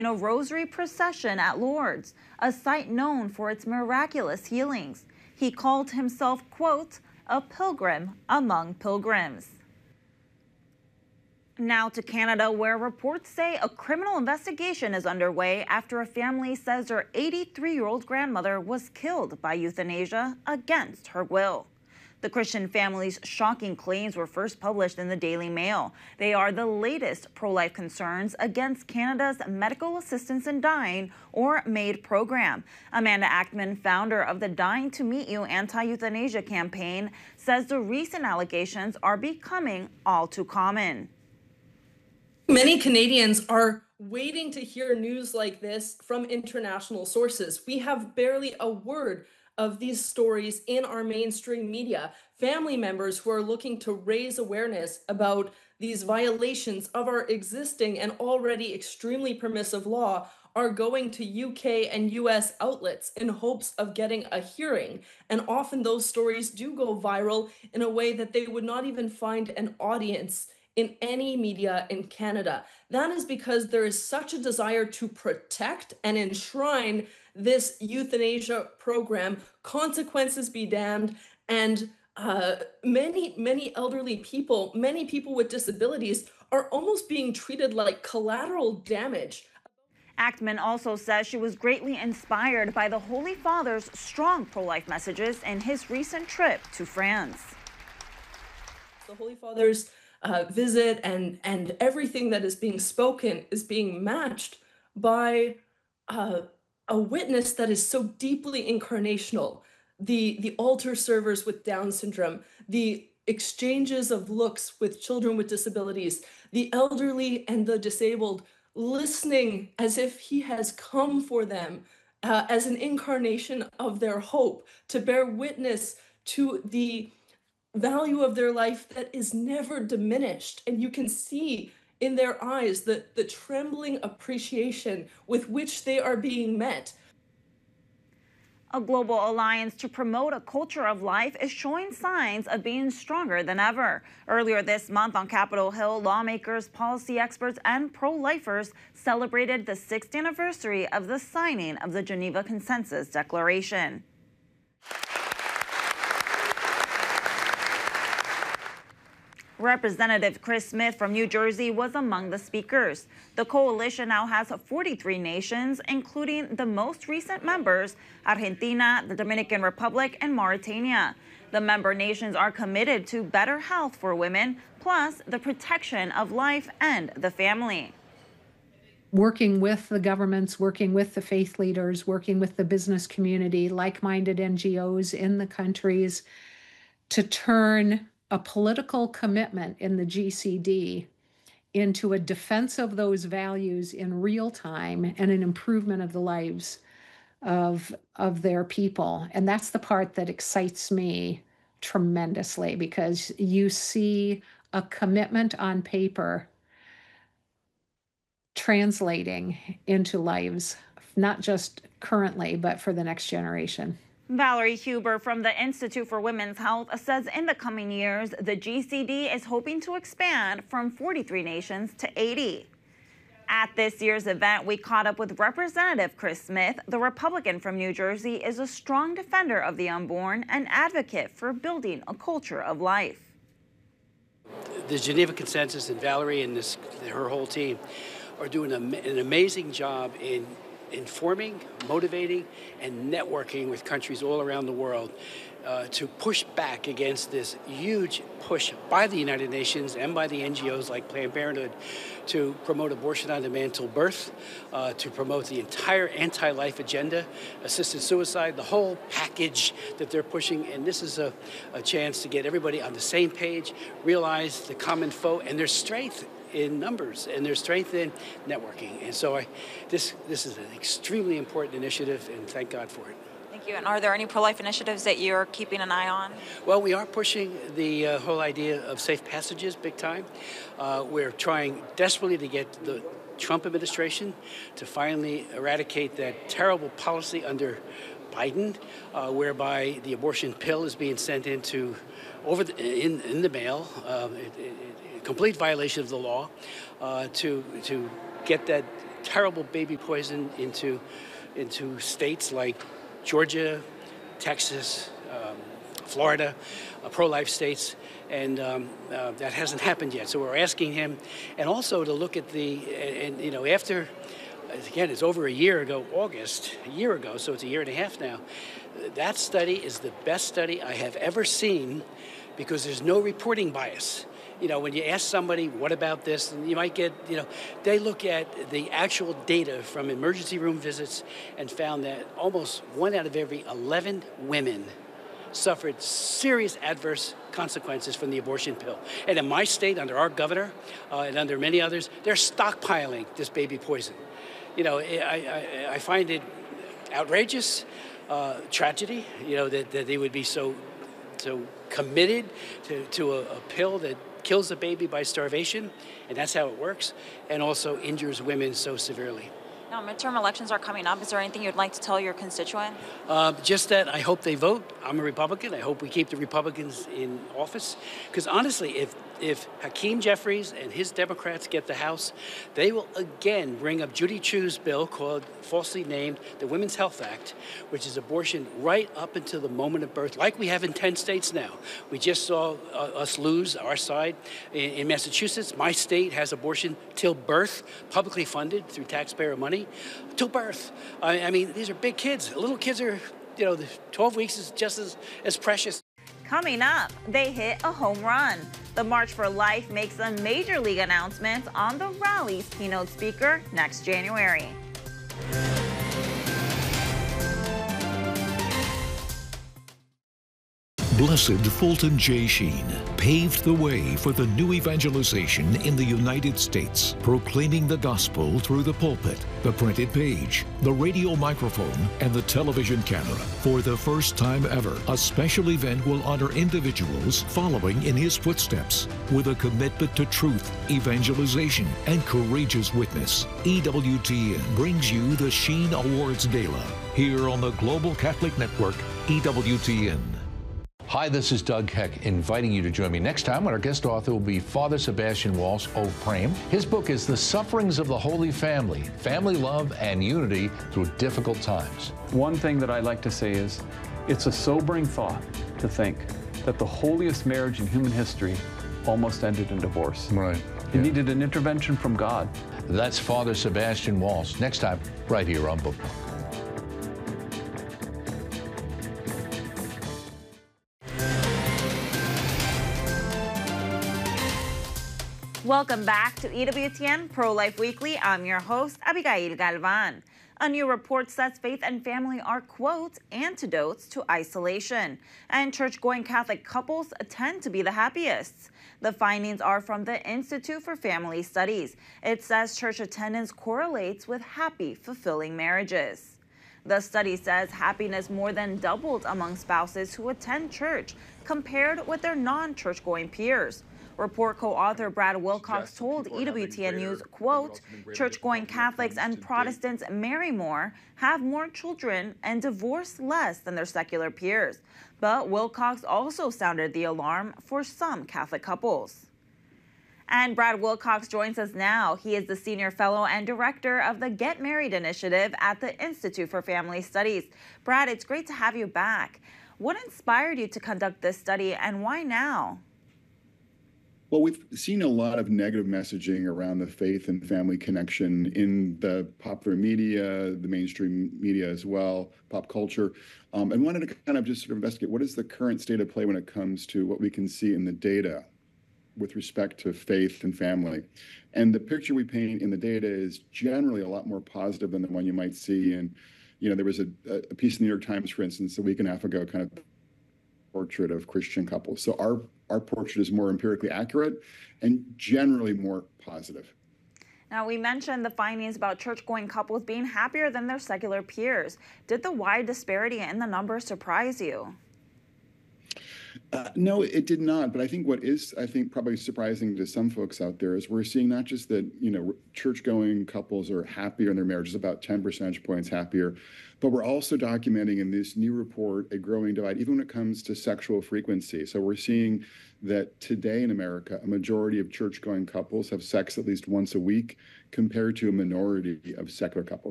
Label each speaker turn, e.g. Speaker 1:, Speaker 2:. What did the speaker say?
Speaker 1: in a rosary procession at Lourdes, a site known for its miraculous healings. He called himself, quote, a pilgrim among pilgrims. Now to Canada, where reports say a criminal investigation is underway after a family says their 83-year-old grandmother was killed by euthanasia against her will. The Christian family's shocking claims were first published in the Daily Mail. They are the latest pro-life concerns against Canada's Medical Assistance in Dying, or MAID program. Amanda Ackman, founder of the Dying to Meet You anti-euthanasia campaign, says the recent allegations are becoming all too common.
Speaker 2: Many Canadians are waiting to hear news like this from international sources. We have barely a word of these stories in our mainstream media. Family members who are looking to raise awareness about these violations of our existing and already extremely permissive law are going to UK and US outlets in hopes of getting a hearing. And often those stories do go viral in a way that they would not even find an audience in any media in Canada. That is because there is such a desire to protect and enshrine this euthanasia program, consequences be damned, and many elderly people, many people with disabilities are almost being treated like collateral damage.
Speaker 1: Ackman also says she was greatly inspired by the Holy Father's strong pro-life messages in his recent trip to France.
Speaker 2: The Holy Father's visit and everything that is being spoken is being matched by a witness that is so deeply incarnational. The altar servers with Down syndrome, the exchanges of looks with children with disabilities, the elderly and the disabled listening as if he has come for them as an incarnation of their hope, to bear witness to the value of their life that is never diminished. And you can see in their eyes the trembling appreciation with which they are being met.
Speaker 1: A global alliance to promote a culture of life is showing signs of being stronger than ever. Earlier this month on Capitol Hill, lawmakers, policy experts, and pro-lifers celebrated the 6th anniversary of the signing of the Geneva Consensus Declaration. Representative Chris Smith from New Jersey was among the speakers. The coalition now has 43 nations, including the most recent members, Argentina, the Dominican Republic, and Mauritania. The member nations are committed to better health for women, plus the protection of life and the family.
Speaker 3: Working with the governments, working with the faith leaders, working with the business community, like-minded NGOs in the countries to turn a political commitment in the GCD into a defense of those values in real time and an improvement of the lives of their people. And that's the part that excites me tremendously, because you see a commitment on paper translating into lives, not just currently, but for the next generation.
Speaker 1: Valerie Huber from the Institute for Women's Health says in the coming years, the GCD is hoping to expand from 43 nations to 80. At this year's event, we caught up with Representative Chris Smith. The Republican from New Jersey is a strong defender of the unborn and advocate for building a culture of life.
Speaker 4: The Geneva Consensus and Valerie and her whole team are doing an amazing job in informing, motivating, and networking with countries all around the world to push back against this huge push by the United Nations and by the NGOs like Planned Parenthood to promote abortion on demand till birth, to promote the entire anti-life agenda, assisted suicide, the whole package that they're pushing. And this is a chance to get everybody on the same page, realize the common foe and their strength in numbers and their strength in networking. And so this is an extremely important initiative, and thank God for it.
Speaker 5: Thank you. And are there any pro-life initiatives that you're keeping an eye on?
Speaker 4: Well, we are pushing the whole idea of safe passages big time. We're trying desperately to get the Trump administration to finally eradicate that terrible policy under Biden, whereby the abortion pill is being sent into in the mail. Complete violation of the law, to get that terrible baby poison into states like Georgia, Texas, Florida, pro-life states, and that hasn't happened yet. So we're asking him, and also to look at after, again, it's over a year ago, August, a year ago, so it's a year and a half now. That study is the best study I have ever seen because there's no reporting bias. When you ask somebody, what about this, and you might get, they look at the actual data from emergency room visits and found that almost 1 out of every 11 women suffered serious adverse consequences from the abortion pill. And in my state, under our governor and under many others, they're stockpiling this baby poison. I find it outrageous, tragedy, that they would be so committed to a pill that kills the baby by starvation, and that's how it works, and also injures women so severely.
Speaker 5: Now, midterm elections are coming up. Is there anything you'd like to tell your constituent?
Speaker 4: Just that I hope they vote. I'm a Republican. I hope we keep the Republicans in office. Because honestly, if Hakeem Jeffries and his Democrats get the House, they will again bring up Judy Chu's bill called, falsely named, the Women's Health Act, which is abortion right up until the moment of birth, like we have in 10 states now. We just saw us lose our side. In Massachusetts, my state has abortion till birth, publicly funded through taxpayer money, till birth. I mean, these are big kids. Little kids are, the 12 weeks is just as precious.
Speaker 1: Coming up, they hit a home run. The March for Life makes a major league announcement on the rally's keynote speaker next January.
Speaker 6: Blessed Fulton J. Sheen paved the way for the new evangelization in the United States, proclaiming the gospel through the pulpit, the printed page, the radio microphone, and the television camera. For the first time ever, a special event will honor individuals following in his footsteps with a commitment to truth, evangelization, and courageous witness. EWTN brings you the Sheen Awards Gala here on the Global Catholic Network, EWTN.
Speaker 7: Hi, this is Doug Heck, inviting you to join me next time when our guest author will be Father Sebastian Walsh of Prame. His book is The Sufferings of the Holy Family, Family Love and Unity Through Difficult Times.
Speaker 8: One thing that I like to say is, it's a sobering thought to think that the holiest marriage in human history almost ended in divorce.
Speaker 7: Right.
Speaker 8: It needed an intervention from God.
Speaker 7: That's Father Sebastian Walsh, next time, right here on Book Talk.
Speaker 1: Welcome back to EWTN Pro-Life Weekly. I'm your host, Abigail Galvan. A new report says faith and family are, quote, antidotes to isolation, and church-going Catholic couples tend to be the happiest. The findings are from the Institute for Family Studies. It says church attendance correlates with happy, fulfilling marriages. The study says happiness more than doubled among spouses who attend church compared with their non-church-going peers. Report co-author Brad Wilcox told EWTN News, quote, church-going Catholics and Protestants marry more, have more children, and divorce less than their secular peers. But Wilcox also sounded the alarm for some Catholic couples. And Brad Wilcox joins us now. He is the senior fellow and director of the Get Married Initiative at the Institute for Family Studies. Brad, it's great to have you back. What inspired you to conduct this study, and why now?
Speaker 9: Well, we've seen a lot of negative messaging around the faith and family connection in the popular media, the mainstream media as well, pop culture, and wanted to kind of just sort of investigate what is the current state of play when it comes to what we can see in the data with respect to faith and family. And the picture we paint in the data is generally a lot more positive than the one you might see. And, there was a piece in the New York Times, for instance, a week and a half ago, kind of portrait of Christian couples. So our portrait is more empirically accurate and generally more positive.
Speaker 1: Now, we mentioned the findings about church-going couples being happier than their secular peers. Did the wide disparity in the numbers surprise you?
Speaker 9: No, it did not. But I think what is, I think, probably surprising to some folks out there is we're seeing not just that, church-going couples are happier in their marriages, about 10 percentage points happier, but we're also documenting in this new report a growing divide, even when it comes to sexual frequency. So we're seeing that today in America, a majority of church-going couples have sex at least once a week, compared to a minority of secular couples.